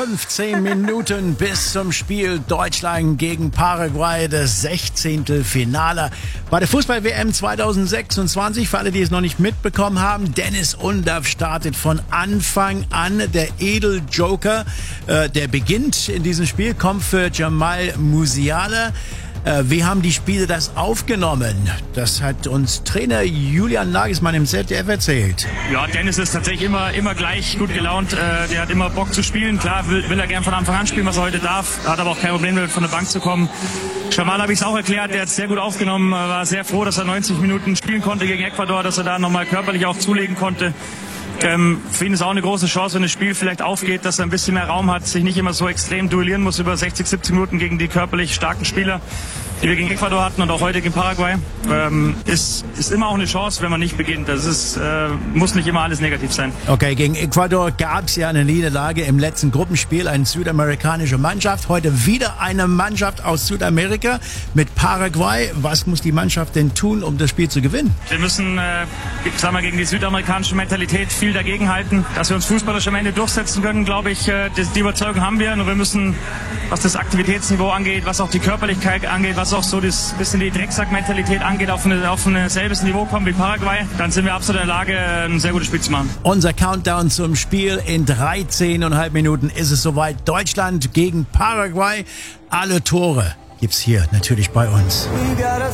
15 Minuten bis zum Spiel Deutschland gegen Paraguay, das 16. Finale bei der Fußball-WM 2026. Für alle, die es noch nicht mitbekommen haben, Dennis Undaff startet von Anfang an. Der Edeljoker, der beginnt in diesem Spiel, kommt für Jamal Musiala. Wie haben die Spieler das aufgenommen? Das hat uns Trainer Julian Nagelsmann im ZDF erzählt. Ja, Dennis ist tatsächlich immer gleich gut gelaunt. Der hat immer Bock zu spielen. Klar will er gern von Anfang an spielen, was er heute darf. Hat aber auch kein Problem damit, von der Bank zu kommen. Jamal habe ich es auch erklärt. Der hat es sehr gut aufgenommen. War sehr froh, dass er 90 Minuten spielen konnte gegen Ecuador, dass er da nochmal körperlich auch zulegen konnte. Für ihn ist auch eine große Chance, wenn das Spiel vielleicht aufgeht, dass er ein bisschen mehr Raum hat, sich nicht immer so extrem duellieren muss über 60, 70 Minuten gegen die körperlich starken Spieler, die wir gegen Ecuador hatten und auch heute gegen Paraguay. Ist immer auch eine Chance, wenn man nicht beginnt. Das ist, muss nicht immer alles negativ sein. Okay, gegen Ecuador gab es ja eine Niederlage im letzten Gruppenspiel, eine südamerikanische Mannschaft. Heute wieder eine Mannschaft aus Südamerika mit Paraguay. Was muss die Mannschaft denn tun, um das Spiel zu gewinnen? Wir müssen gegen die südamerikanische Mentalität viel dagegenhalten. Dass wir uns fußballisch am Ende durchsetzen können, glaube ich, die Überzeugung haben wir. Nur wir müssen, was das Aktivitätsniveau angeht, was auch die Körperlichkeit angeht, was auch so das bisschen die Drecksack-Mentalität angeht, auf ein selbes Niveau kommen wie Paraguay, dann sind wir absolut in der Lage, ein sehr gutes Spiel zu machen. Unser Countdown zum Spiel: in 13,5 Minuten ist es soweit. Deutschland gegen Paraguay. Alle Tore gibt's hier natürlich bei uns.